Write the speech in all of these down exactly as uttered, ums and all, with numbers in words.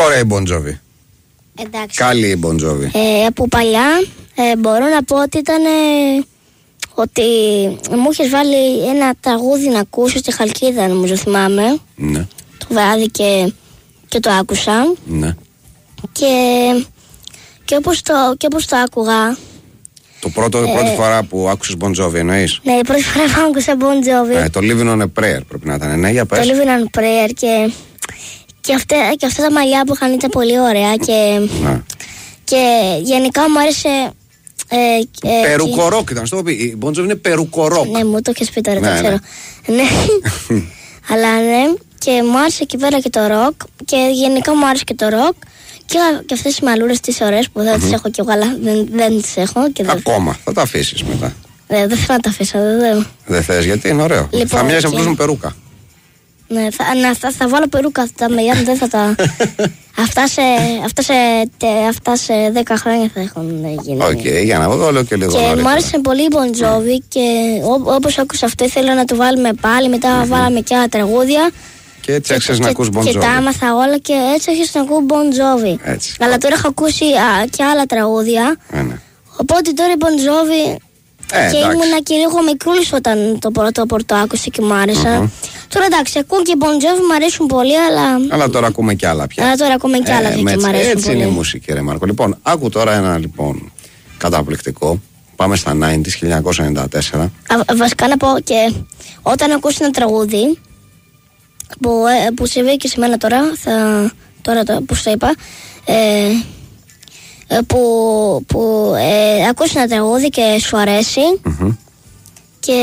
Ωραία η Bon Jovi. Εντάξει. Καλή η Bon Jovi. Ε, από παλιά ε, μπορώ να πω ότι ήταν. Ε, ότι μου είχες βάλει ένα τραγούδι να ακούσω στη Χαλκίδα, νομίζω θυμάμαι. Ναι. Το βράδυ και, και το άκουσα. Ναι. Και, και, όπως το, και όπως το άκουγα. Το πρώτο, ε, πρώτη φορά που άκουσες Bon Jovi εννοείς? Ναι, η πρώτη φορά που άκουσα Bon Jovi. Ε, το Living on a Prayer πρέπει να ήταν. Ναι, για πες. Το Living on a Prayer και, και, αυτά, και αυτά τα μαλλιά που είχαν ήταν πολύ ωραία. Και, ναι. και γενικά μου άρεσε. Ε, ε, περουκορόκ ήταν, στο πει. Η Bon Jovi είναι περουκορόκ. Ναι, μου το έχεις πει τώρα, ναι, το ξέρω. Ναι. Αλλά ναι, και μου άρεσε εκεί πέρα και το ροκ. Και γενικά μου άρεσε και το ροκ. Και, και αυτές τις μαλλούρες τις ωραίες που δεν mm-hmm. τις έχω κι εγώ, αλλά δεν, δεν τις έχω. Και δεν... Ακόμα, θα τα αφήσεις μετά. Ναι, δεν θέλω να τα αφήσω. Δεν, δεν θες, γιατί είναι ωραίο. Λοιπόν, θα μοιάζει απλώς με περούκα. Ναι, θα, να, θα, θα βάλω περούκα αυτά με γιάννη, δεν θα τα... αυτά, σε, αυτά, σε, τε, αυτά σε δέκα χρόνια θα έχουν γίνει. Οκ, okay, για να δω, λέω και λίγο. Και μου άρεσε πολύ η Bon Jovi και ό, όπως άκουσα αυτό ήθελα να το βάλουμε πάλι, μετά mm-hmm. βάλαμε και άλλα τραγούδια. Και έτσι άρχισες να ακούς Bon Jovi. Και τα άμαθα όλα και έτσι άρχισα να ακούω Bon Jovi. Έτσι. Αλλά τώρα έχω ακούσει α, και άλλα τραγούδια. Ε, ναι. Οπότε τώρα η Bon Jovi. Ε, και ήμουνα και λίγο μικρούλης όταν το πρώτο πορτό άκουσε και μου άρεσε. Mm-hmm. Τώρα εντάξει, ακούω και Bon Jovi, μου αρέσουν πολύ, αλλά. Αλλά τώρα ακούμε κι άλλα πια. Αλλά τώρα ακούμε κι άλλα ε, πια και μου αρέσουν. Έτσι πολύ. είναι η μουσική, ρε Μάρκο. Λοιπόν, άκου τώρα ένα λοιπόν καταπληκτικό. Πάμε στα ενενήντα, χίλια εννιακόσια ενενήντα τέσσερα. Α, βασικά να πω και όταν ακούσει ένα τραγούδι που, ε, που συμβεί και σε μένα τώρα, θα, τώρα το, που το είπα, ε, που, που ε, ακούσει ένα τραγούδι και σου αρέσει mm-hmm. και,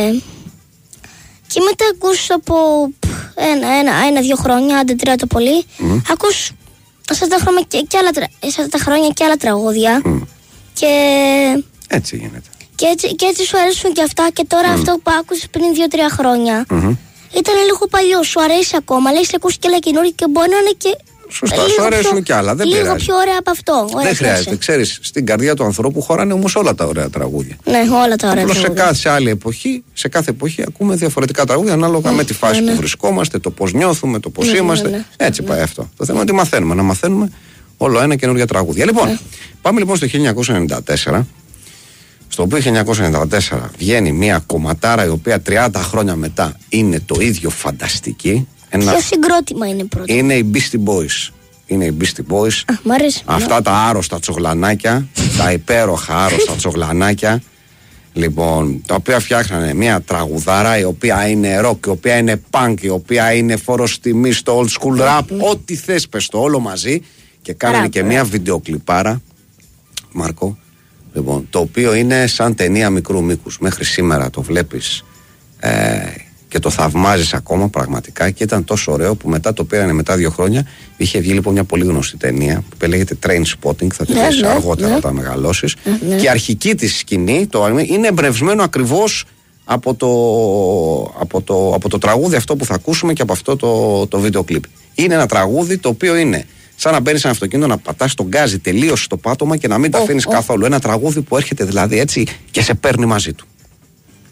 και μετά ακούσεις από ένα, ένα, ένα, δύο χρόνια, άντε τρία το πολύ, mm-hmm. ακούς σε αυτά τα χρόνια και, και, άλλα, σε αυτά τα χρόνια και άλλα τραγούδια mm. και έτσι γίνεται. Και έτσι, και έτσι σου αρέσουν και αυτά και τώρα mm. αυτό που άκουσες πριν δύο τρία χρόνια mm-hmm. ήταν λίγο παλιό, σου αρέσει ακόμα, λέει, ακούσει και άλλα καινούργια και μπορεί να είναι και. Σωστά, σου αρέσουν πιο, κι άλλα. Δεν λίγο πειράζει. Πιο ωραία από αυτό. Δεν χρειάζεται. Ξέρεις, στην καρδιά του ανθρώπου χωράνε όμως όλα τα ωραία τραγούδια. Ναι, όλα τα ωραία τραγούδια. Σε κάθε άλλη εποχή, σε κάθε εποχή ακούμε διαφορετικά τραγούδια ανάλογα mm, με τη φάση ναι, ναι. που βρισκόμαστε, το πώς νιώθουμε, το πώς ναι, είμαστε. Ναι, ναι. Έτσι ναι. πάει αυτό. Το θέμα είναι ότι μαθαίνουμε. Να μαθαίνουμε όλο ένα καινούργια τραγούδια. Λοιπόν, ναι. πάμε λοιπόν στο χίλια εννιακόσια ενενήντα τέσσερα. Στο οποίο χίλια εννιακόσια ενενήντα τέσσερα βγαίνει μια κομματάρα η οποία τριάντα χρόνια μετά είναι το ίδιο φανταστική. Ένα... Ποιο συγκρότημα είναι πρώτο? Είναι οι Beastie Boys. Είναι οι Beastie Boys. Α, μ' αρέσει. Αυτά τα άρρωστα τσογλανάκια, τα υπέροχα άρρωστα τσογλανάκια. Λοιπόν, τα οποία φτιάχνανε μια τραγουδάρα η οποία είναι rock, η οποία είναι punk, η οποία είναι φόρος τιμή στο old school rap. Mm. Ό,τι θες πες το όλο μαζί. Και κάνανε rap, και μια βιντεοκλιπάρα, Μάρκο. Λοιπόν, το οποίο είναι σαν ταινία μικρού μήκους. Μέχρι σήμερα το βλέπεις ε, και το θαυμάζεις ακόμα πραγματικά και ήταν τόσο ωραίο που μετά το πήρανε μετά δύο χρόνια. Είχε βγει λοιπόν μια πολύ γνωστή ταινία που λέγεται Train Spotting, θα τη ναι, δεις ναι, αργότερα ναι. όταν μεγαλώσεις. Ναι, ναι. Και η αρχική της σκηνή το, είναι εμπνευσμένο ακριβώς από το, από, το, από το τραγούδι αυτό που θα ακούσουμε και από αυτό το, το βίντεο κλιπ. Είναι ένα τραγούδι το οποίο είναι σαν να μπαίνεις σε ένα αυτοκίνητο, να πατάς τον γκάζι τελείως στο πάτωμα και να μην τα αφήνεις oh, oh. καθόλου. Ένα τραγούδι που έρχεται δηλαδή έτσι και σε παίρνει μαζί του.